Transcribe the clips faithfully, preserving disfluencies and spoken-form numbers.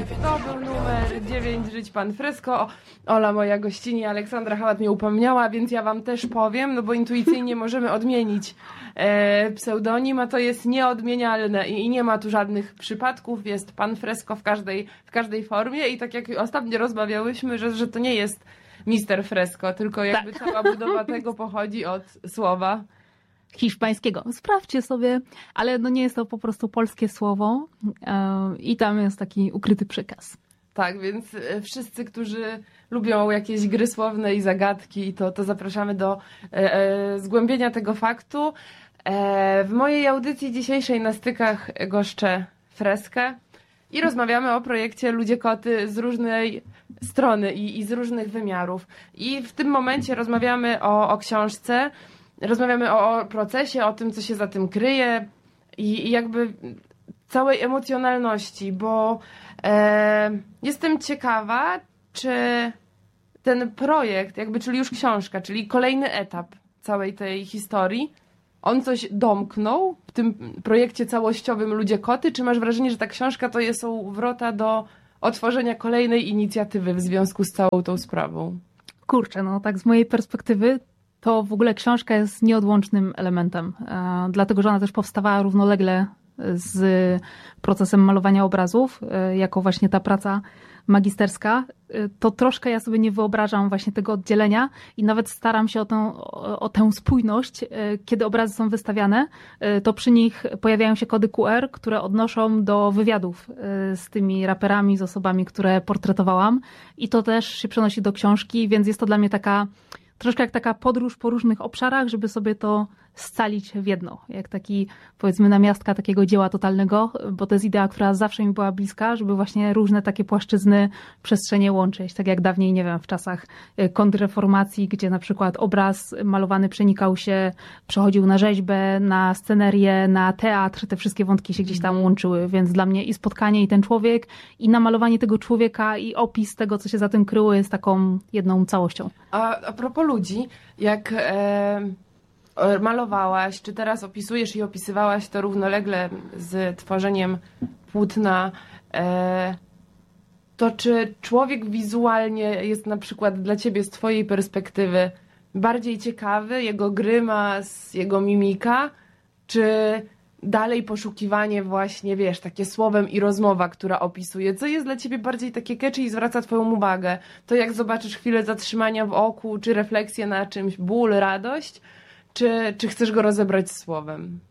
To był numer dziewięć, Żyć Pan Fresko. Ola, moja gościni, Aleksandra Hałat mnie upomniała, więc ja wam też powiem, no bo intuicyjnie możemy odmienić e, pseudonim, a to jest nieodmienialne i, i nie ma tu żadnych przypadków. Jest Pan Fresko w każdej, w każdej formie i tak jak ostatnio rozmawiałyśmy, że, że to nie jest mister Fresko, tylko jakby tak. Cała budowa tego pochodzi od słowa hiszpańskiego. Sprawdźcie sobie, ale no nie jest to po prostu polskie słowo yy, i tam jest taki ukryty przekaz. Tak, więc wszyscy, którzy lubią jakieś gry słowne i zagadki, to, to zapraszamy do e, e, zgłębienia tego faktu. E, w mojej audycji dzisiejszej na stykach goszczę Freskę i rozmawiamy o projekcie Ludzie Koty z różnej strony i, i z różnych wymiarów. I w tym momencie rozmawiamy o, o książce, rozmawiamy o, o procesie, o tym, co się za tym kryje i, i jakby całej emocjonalności, bo e, jestem ciekawa, czy ten projekt, jakby, czyli już książka, czyli kolejny etap całej tej historii, on coś domknął w tym projekcie całościowym Ludzie Koty, czy masz wrażenie, że ta książka to są wrota do otworzenia kolejnej inicjatywy w związku z całą tą sprawą? Kurczę, no tak z mojej perspektywy to w ogóle książka jest nieodłącznym elementem, e, dlatego że ona też powstawała równolegle z procesem malowania obrazów, e, jako właśnie ta praca magisterska. E, to troszkę ja sobie nie wyobrażam właśnie tego oddzielenia i nawet staram się o tę, o, o tę spójność. E, kiedy obrazy są wystawiane, e, to przy nich pojawiają się kody Q R, które odnoszą do wywiadów e, z tymi raperami, z osobami, które portretowałam i to też się przenosi do książki, więc jest to dla mnie taka troszkę jak taka podróż po różnych obszarach, żeby sobie to scalić w jedno. Jak taki, powiedzmy, namiastka takiego dzieła totalnego, bo to jest idea, która zawsze mi była bliska, żeby właśnie różne takie płaszczyzny, przestrzenie łączyć. Tak jak dawniej, nie wiem, w czasach kontrreformacji, gdzie na przykład obraz malowany przenikał się, przechodził na rzeźbę, na scenerię, na teatr, te wszystkie wątki się gdzieś tam łączyły, więc dla mnie i spotkanie, i ten człowiek, i namalowanie tego człowieka, i opis tego, co się za tym kryło, jest taką jedną całością. A, a propos ludzi, jak e, malowałaś, czy teraz opisujesz i opisywałaś to równolegle z tworzeniem płótna, e, to czy człowiek wizualnie jest na przykład dla ciebie z twojej perspektywy bardziej ciekawy, jego grymas, jego mimika, czy dalej poszukiwanie właśnie, wiesz, takie słowem i rozmowa, która opisuje, co jest dla ciebie bardziej takie catchy i zwraca twoją uwagę. To jak zobaczysz chwilę zatrzymania w oku, czy refleksję na czymś, ból, radość, czy, czy chcesz go rozebrać słowem?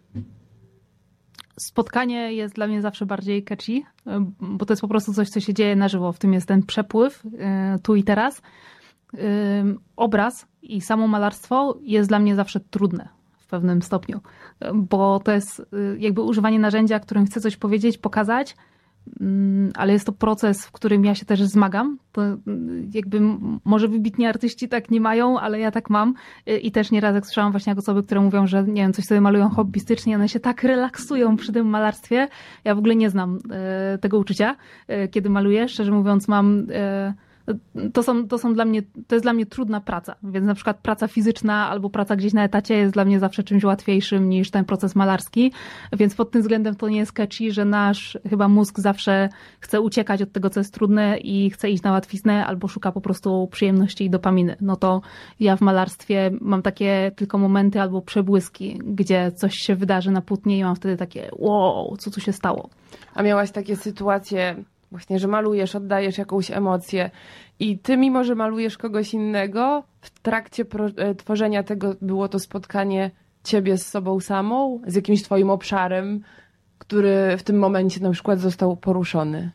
Spotkanie jest dla mnie zawsze bardziej catchy, bo to jest po prostu coś, co się dzieje na żywo. W tym jest ten przepływ tu i teraz. Obraz i samo malarstwo jest dla mnie zawsze trudne w pewnym stopniu, bo to jest jakby używanie narzędzia, którym chcę coś powiedzieć, pokazać, ale jest to proces, w którym ja się też zmagam. To jakby może wybitni artyści tak nie mają, ale ja tak mam i też nieraz jak słyszałam właśnie jak osoby, które mówią, że nie wiem, coś sobie malują hobbystycznie, one się tak relaksują przy tym malarstwie. Ja w ogóle nie znam tego uczucia, kiedy maluję. Szczerze mówiąc, mam To są, to są dla mnie, to jest dla mnie trudna praca, więc na przykład praca fizyczna albo praca gdzieś na etacie jest dla mnie zawsze czymś łatwiejszym niż ten proces malarski, więc pod tym względem to nie jest catchy, że nasz chyba mózg zawsze chce uciekać od tego, co jest trudne i chce iść na łatwiznę albo szuka po prostu przyjemności i dopaminy. No to ja w malarstwie mam takie tylko momenty albo przebłyski, gdzie coś się wydarzy na płótnie i mam wtedy takie wow, co tu się stało. A miałaś takie sytuacje właśnie, że malujesz, oddajesz jakąś emocję i ty, mimo że malujesz kogoś innego, w trakcie pro- tworzenia tego było to spotkanie ciebie z sobą samą, z jakimś twoim obszarem, który w tym momencie na przykład został poruszony?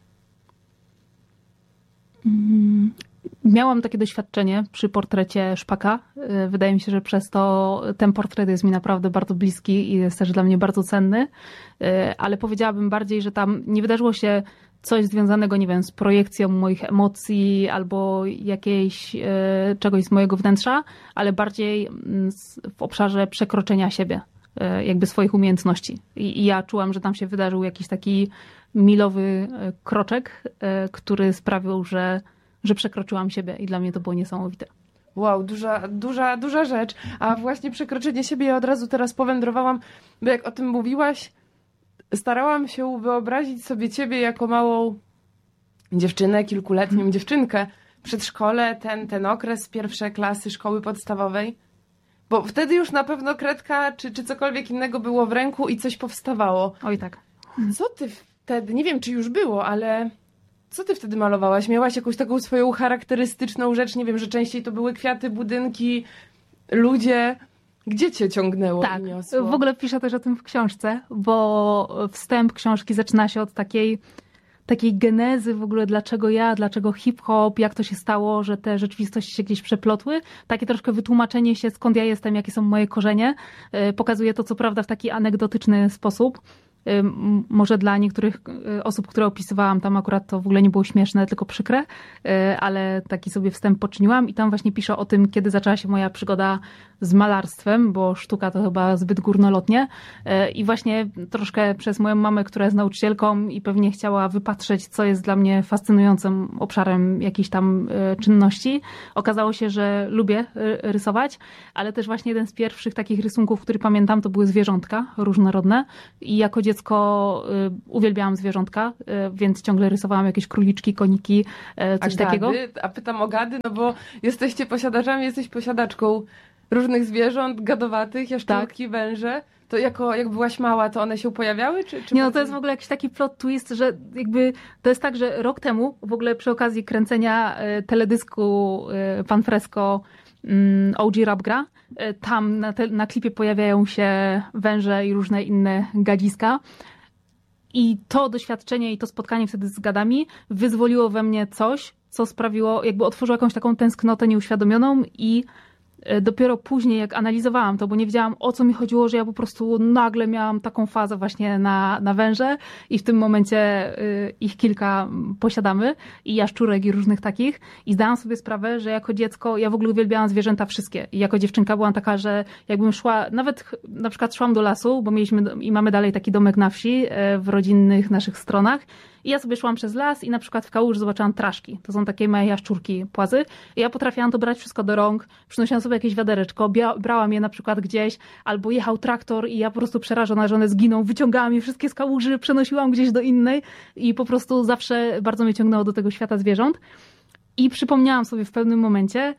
Miałam takie doświadczenie przy portrecie Szpaka. Wydaje mi się, że przez to ten portret jest mi naprawdę bardzo bliski i jest też dla mnie bardzo cenny, ale powiedziałabym bardziej, że tam nie wydarzyło się coś związanego, nie wiem, z projekcją moich emocji albo jakiejś, e, czegoś z mojego wnętrza, ale bardziej z, w obszarze przekroczenia siebie, e, jakby swoich umiejętności. I, I ja czułam, że tam się wydarzył jakiś taki milowy kroczek, e, który sprawił, że, że przekroczyłam siebie i dla mnie to było niesamowite. Wow, duża, duża, duża rzecz. A właśnie przekroczenie siebie, ja od razu teraz powędrowałam, bo jak o tym mówiłaś, starałam się wyobrazić sobie ciebie jako małą dziewczynę, kilkuletnią dziewczynkę, przedszkole, ten, ten okres, pierwsze klasy szkoły podstawowej. Bo wtedy już na pewno kredka czy, czy cokolwiek innego było w ręku i coś powstawało. Oj tak. Co ty wtedy, nie wiem czy już było, ale co ty wtedy malowałaś? Miałaś jakąś taką swoją charakterystyczną rzecz? Nie wiem, że częściej to były kwiaty, budynki, ludzie. Gdzie cię ciągnęło tak, i niosło? W ogóle piszę też o tym w książce, bo wstęp książki zaczyna się od takiej takiej genezy w ogóle, dlaczego ja, dlaczego hip-hop, jak to się stało, że te rzeczywistości się gdzieś przeplotły. Takie troszkę wytłumaczenie się, skąd ja jestem, jakie są moje korzenie. Pokazuję to, co prawda, w taki anegdotyczny sposób. Może dla niektórych osób, które opisywałam, tam akurat to w ogóle nie było śmieszne, tylko przykre, ale taki sobie wstęp poczyniłam i tam właśnie piszę o tym, kiedy zaczęła się moja przygoda z malarstwem, bo sztuka to chyba zbyt górnolotnie i właśnie troszkę przez moją mamę, która jest nauczycielką i pewnie chciała wypatrzeć, co jest dla mnie fascynującym obszarem jakiejś tam czynności. Okazało się, że lubię rysować, ale też właśnie jeden z pierwszych takich rysunków, który pamiętam, to były zwierzątka różnorodne i jako dziecko uwielbiałam zwierzątka, więc ciągle rysowałam jakieś króliczki, koniki, coś a takiego. Gady? A pytam o gady, no bo jesteście posiadaczami, jesteś posiadaczką różnych zwierząt, gadowatych, jaszczurki, tak. Węże. To jako, jak byłaś mała, to one się pojawiały? Czy, czy nie, no to jest w ogóle jakiś taki plot twist, że jakby to jest tak, że rok temu w ogóle przy okazji kręcenia teledysku Pan Fresco O G Rap gra, tam na, te, na klipie pojawiają się węże i różne inne gadziska. I to doświadczenie i to spotkanie wtedy z gadami wyzwoliło we mnie coś, co sprawiło, jakby otworzyło jakąś taką tęsknotę nieuświadomioną i dopiero później, jak analizowałam to, bo nie wiedziałam, o co mi chodziło, że ja po prostu nagle miałam taką fazę właśnie na, na węże i w tym momencie y, ich kilka posiadamy i jaszczurek i różnych takich i zdałam sobie sprawę, że jako dziecko ja w ogóle uwielbiałam zwierzęta wszystkie i jako dziewczynka byłam taka, że jakbym szła, nawet na przykład szłam do lasu, bo mieliśmy i mamy dalej taki domek na wsi y, w rodzinnych naszych stronach. I ja sobie szłam przez las i na przykład w kałuży zobaczyłam traszki. To są takie małe jaszczurki, płazy. I ja potrafiłam to brać wszystko do rąk, przynosiłam sobie jakieś wiadereczko, brałam je na przykład gdzieś, albo jechał traktor i ja po prostu przerażona, że one zginą, wyciągałam je wszystkie z kałuży, przenosiłam gdzieś do innej i po prostu zawsze bardzo mnie ciągnęło do tego świata zwierząt. I przypomniałam sobie w pewnym momencie,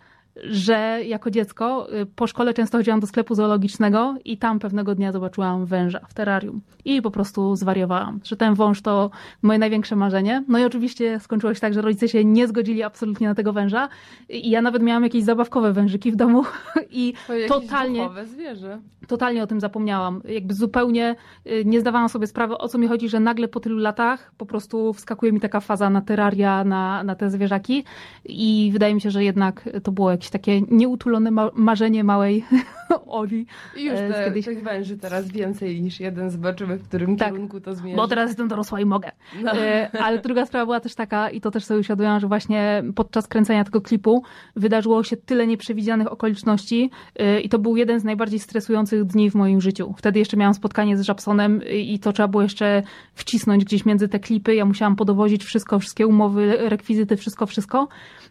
że jako dziecko po szkole często chodziłam do sklepu zoologicznego i tam pewnego dnia zobaczyłam węża w terrarium i po prostu zwariowałam, że ten wąż to moje największe marzenie. No i oczywiście skończyło się tak, że rodzice się nie zgodzili absolutnie na tego węża i ja nawet miałam jakieś zabawkowe wężyki w domu i to totalnie, duchowe zwierzę. totalnie o tym zapomniałam. Jakby zupełnie nie zdawałam sobie sprawy, o co mi chodzi, że nagle po tylu latach po prostu wskakuje mi taka faza na terraria, na, na te zwierzaki i wydaje mi się, że jednak to było jakieś takie nieutulone ma- marzenie małej Oli. I już te, kiedyś... tych węży teraz więcej niż jeden, zobaczymy, w którym tak, kierunku to zmierzy. Bo teraz jestem dorosła i mogę. No. Ale druga sprawa była też taka, i to też sobie uświadomiłam, że właśnie podczas kręcenia tego klipu wydarzyło się tyle nieprzewidzianych okoliczności i to był jeden z najbardziej stresujących dni w moim życiu. Wtedy jeszcze miałam spotkanie z Żabsonem i to trzeba było jeszcze wcisnąć gdzieś między te klipy. Ja musiałam podowozić wszystko, wszystkie umowy, rekwizyty, wszystko, wszystko.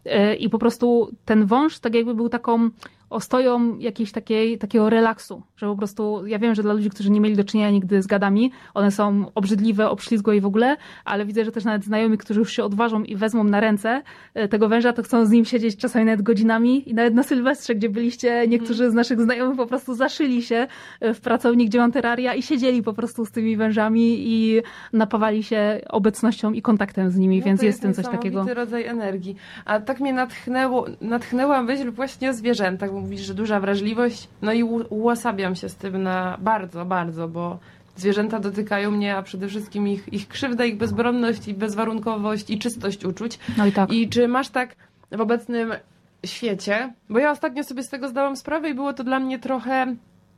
I po prostu ten wąż tak jakby był taką ostoją jakiejś takiej, takiego relaksu, że po prostu, ja wiem, że dla ludzi, którzy nie mieli do czynienia nigdy z gadami, one są obrzydliwe, obślizgłe i w ogóle, ale widzę, że też nawet znajomi, którzy już się odważą i wezmą na ręce tego węża, to chcą z nim siedzieć czasami nawet godzinami i nawet na Sylwestrze, gdzie byliście, niektórzy z naszych znajomych po prostu zaszyli się w pracowni, gdzie mam terraria i siedzieli po prostu z tymi wężami i napawali się obecnością i kontaktem z nimi, no więc jest w tym coś takiego. To jest rodzaj energii. A tak mnie natchnęło, natchnęła myśl właśnie o zwierzętach, bo mówisz, że duża wrażliwość, no i uosabiam się z tym na bardzo, bardzo, bo zwierzęta dotykają mnie, a przede wszystkim ich, ich krzywda, ich bezbronność i bezwarunkowość i czystość uczuć. No i tak. I czy masz tak w obecnym świecie, bo ja ostatnio sobie z tego zdałam sprawę i było to dla mnie trochę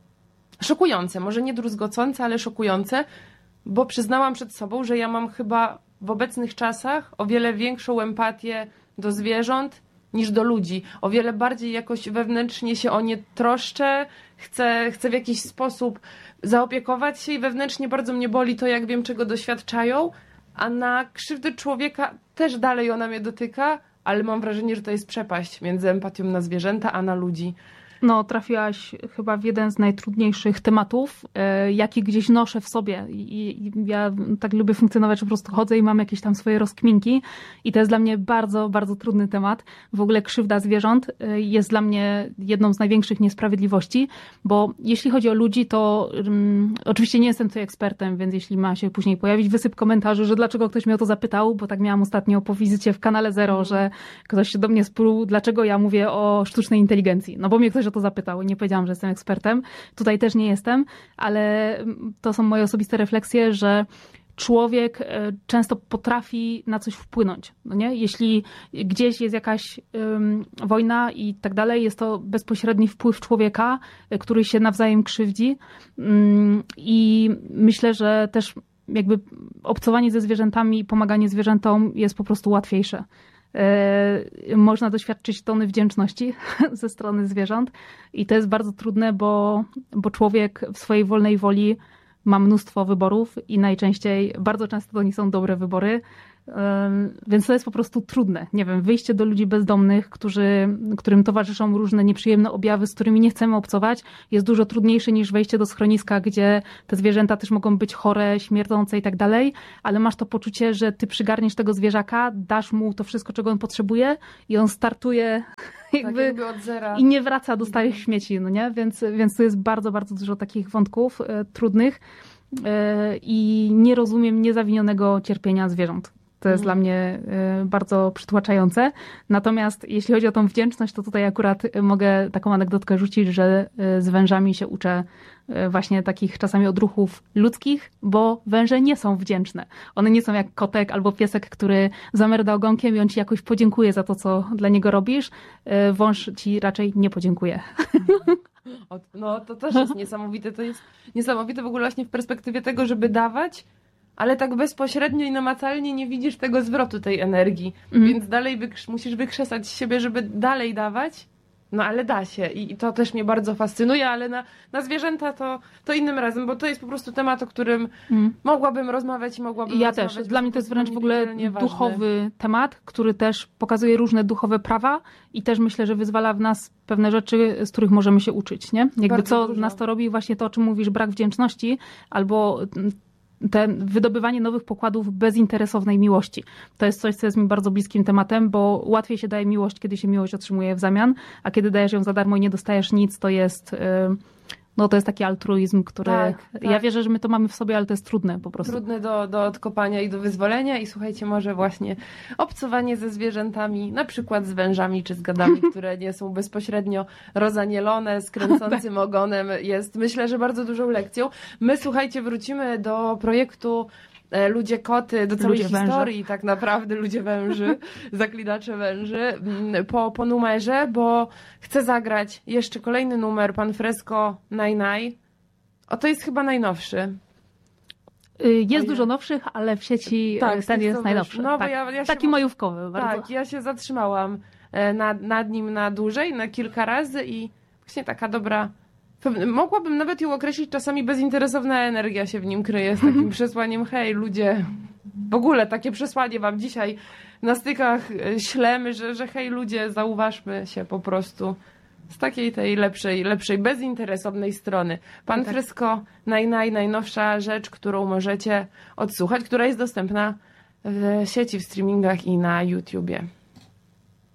szokujące, może nie druzgocące, ale szokujące, bo przyznałam przed sobą, że ja mam chyba w obecnych czasach o wiele większą empatię do zwierząt niż do ludzi. O wiele bardziej jakoś wewnętrznie się o nie troszczę, chcę, chcę w jakiś sposób zaopiekować się i wewnętrznie bardzo mnie boli to, jak wiem, czego doświadczają, a na krzywdę człowieka też dalej ona mnie dotyka, ale mam wrażenie, że to jest przepaść między empatią na zwierzęta, a na ludzi. No, trafiłaś chyba w jeden z najtrudniejszych tematów, jaki gdzieś noszę w sobie. I ja tak lubię funkcjonować, że po prostu chodzę i mam jakieś tam swoje rozkminki i to jest dla mnie bardzo, bardzo trudny temat. W ogóle krzywda zwierząt jest dla mnie jedną z największych niesprawiedliwości, bo jeśli chodzi o ludzi, to um, oczywiście nie jestem tutaj ekspertem, więc jeśli ma się później pojawić wysyp komentarzy, że dlaczego ktoś mnie o to zapytał, bo tak miałam ostatnio po wizycie w kanale Zero, że ktoś się do mnie sprół, dlaczego ja mówię o sztucznej inteligencji. No bo mnie ktoś o to zapytał i nie powiedziałam, że jestem ekspertem. Tutaj też nie jestem, ale to są moje osobiste refleksje, że człowiek często potrafi na coś wpłynąć. No nie? Jeśli gdzieś jest jakaś um, wojna i tak dalej, jest to bezpośredni wpływ człowieka, który się nawzajem krzywdzi. Um, I myślę, że też jakby obcowanie ze zwierzętami i pomaganie zwierzętom jest po prostu łatwiejsze. Można doświadczyć tony wdzięczności ze strony zwierząt i to jest bardzo trudne, bo, bo człowiek w swojej wolnej woli ma mnóstwo wyborów i najczęściej, bardzo często to nie są dobre wybory, więc to jest po prostu trudne. Nie wiem, wyjście do ludzi bezdomnych, którzy, którym towarzyszą różne nieprzyjemne objawy, z którymi nie chcemy obcować, jest dużo trudniejsze niż wejście do schroniska, gdzie te zwierzęta też mogą być chore, śmierdzące i tak dalej, ale masz to poczucie, że ty przygarniesz tego zwierzaka, dasz mu to wszystko, czego on potrzebuje i on startuje jakby, tak, jakby od zera. I nie wraca do starych śmieci, no nie? Więc, więc tu jest bardzo, bardzo dużo takich wątków e, trudnych e, i nie rozumiem niezawinionego cierpienia zwierząt. To jest mm. dla mnie bardzo przytłaczające. Natomiast jeśli chodzi o tą wdzięczność, to tutaj akurat mogę taką anegdotkę rzucić, że z wężami się uczę właśnie takich czasami odruchów ludzkich, bo węże nie są wdzięczne. One nie są jak kotek albo piesek, który zamerda ogonkiem i on ci jakoś podziękuje za to, co dla niego robisz. Wąż ci raczej nie podziękuje. No to też jest niesamowite. To jest niesamowite w ogóle właśnie w perspektywie tego, żeby dawać, ale tak bezpośrednio i namacalnie nie widzisz tego zwrotu tej energii, mm. więc dalej wykrz- musisz wykrzesać z siebie, żeby dalej dawać, no ale da się i, i to też mnie bardzo fascynuje, ale na, na zwierzęta to, to innym razem, bo to jest po prostu temat, o którym mm. mogłabym rozmawiać i mogłabym ja rozmawiać. Ja też. Dla mnie to jest wręcz w ogóle duchowy temat, który też pokazuje różne duchowe prawa i też myślę, że wyzwala w nas pewne rzeczy, z których możemy się uczyć, nie? Jakby bardzo co dużo. Nas to robi, właśnie to, o czym mówisz, brak wdzięczności albo te wydobywanie nowych pokładów bezinteresownej miłości. To jest coś, co jest mi bardzo bliskim tematem, bo łatwiej się daje miłość, kiedy się miłość otrzymuje w zamian, a kiedy dajesz ją za darmo i nie dostajesz nic, to jest, no to jest taki altruizm, który tak, tak. ja wierzę, że my to mamy w sobie, ale to jest trudne po prostu. Trudne do, do odkopania i do wyzwolenia i słuchajcie, może właśnie obcowanie ze zwierzętami, na przykład z wężami czy z gadami, które nie są bezpośrednio rozanielone, z kręcącym ogonem, jest myślę, że bardzo dużą lekcją. My, słuchajcie, wrócimy do projektu Ludzie Koty, do całej ludzie historii węże. Tak naprawdę, Ludzie Węży, Zaklinacze Węży, po, po numerze, bo chcę zagrać jeszcze kolejny numer, Pan Fresco Naj Naj. O, to jest chyba najnowszy. Jest dużo nowszych, ale w sieci tak, ten jest najnowszy. No, tak. ja, ja Taki majówkowy bardzo. Tak, ja się zatrzymałam nad, nad nim na dłużej, na kilka razy i właśnie taka dobra... Mogłabym nawet ją określić, czasami bezinteresowna energia się w nim kryje z takim przesłaniem, hej ludzie, w ogóle takie przesłanie wam dzisiaj na stykach ślemy, że, że hej ludzie, zauważmy się po prostu z takiej tej lepszej, lepszej bezinteresownej strony. Pan tak. Fresco, naj, naj, najnowsza rzecz, którą możecie odsłuchać, która jest dostępna w sieci, w streamingach i na YouTubie.